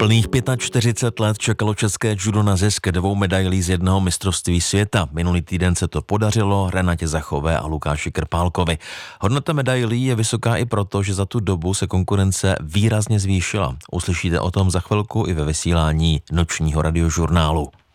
Plných 45 let čekalo české judo na zisk 2 medailí z jednoho mistrovství světa. Minulý týden se to podařilo Renatě Zachové a Lukáši Krpálkovi. Hodnota medailí je vysoká i proto, že za tu dobu se konkurence výrazně zvýšila. Uslyšíte o tom za chvilku i ve vysílání nočního radiožurnálu.